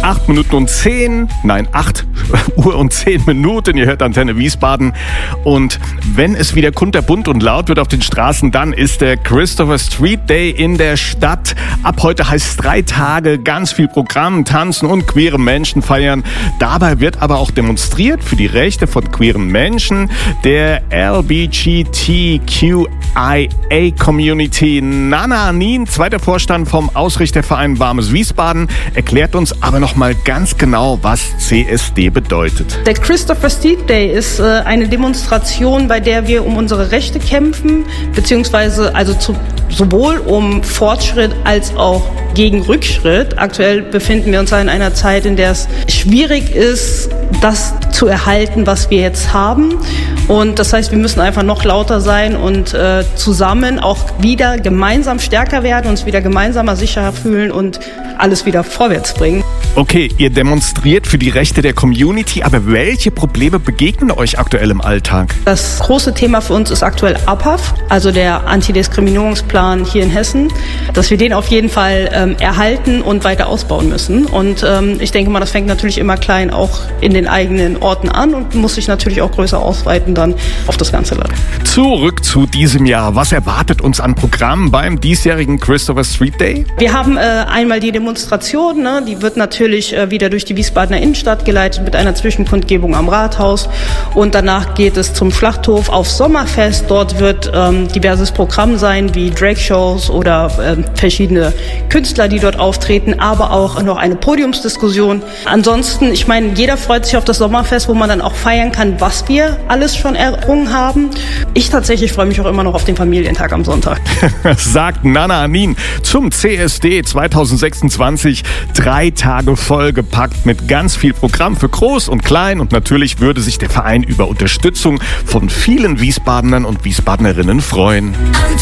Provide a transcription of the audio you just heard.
8 Uhr und 10 Minuten. Ihr hört Antenne Wiesbaden. Und wenn es wieder kunterbunt und laut wird auf den Straßen, dann ist der Christopher Street Day in der Stadt. Ab heute heißt es 3 Tage, ganz viel Programm, tanzen und queere Menschen feiern. Dabei wird aber auch demonstriert für die Rechte von queeren Menschen, der LGBTQIA-Community. Nana Anin, zweiter Vorstand vom Ausrichterverein Warmes Wiesbaden, erklärt uns aber noch mal ganz genau, was CSD bedeutet. Der Christopher Street Day ist eine Demonstration, bei der wir um unsere Rechte kämpfen, beziehungsweise sowohl um Fortschritt als auch gegen Rückschritt. Aktuell befinden wir uns in einer Zeit, in der es schwierig ist, das zu erhalten, was wir jetzt haben. Und das heißt, wir müssen einfach noch lauter sein und zusammen auch wieder gemeinsam stärker werden, uns wieder gemeinsamer sicher fühlen und alles wieder vorwärts bringen. Okay, ihr demonstriert für die Rechte der Community, aber welche Probleme begegnen euch aktuell im Alltag? Das große Thema für uns ist aktuell APAF, also der Antidiskriminierungsplan hier in Hessen, dass wir den auf jeden Fall erhalten und weiter ausbauen müssen. Und ich denke mal, das fängt natürlich immer klein auch in den eigenen Orten an und muss sich natürlich auch größer ausweiten dann auf das ganze Land. Zurück zu diesem Jahr. Was erwartet uns an Programmen beim diesjährigen Christopher Street Day? Wir haben einmal die Demonstration, die wird natürlich wieder durch die Wiesbadener Innenstadt geleitet mit einer Zwischenkundgebung am Rathaus. Und danach geht es zum Schlachthof aufs Sommerfest. Dort wird diverses Programm sein, wie Drag-Shows oder verschiedene Künstler, die dort auftreten, aber auch noch eine Podiumsdiskussion. Ansonsten, ich meine, jeder freut sich auf das Sommerfest, wo man dann auch feiern kann, was wir alles schon errungen haben. Ich tatsächlich freue mich auch immer noch auf den Familientag am Sonntag. Sagt Nana Anin zum CSD 2026. 3 Tage vollgepackt mit ganz viel Programm für Groß und Klein. Und natürlich würde sich der Verein über Unterstützung von vielen Wiesbadenern und Wiesbadnerinnen freuen.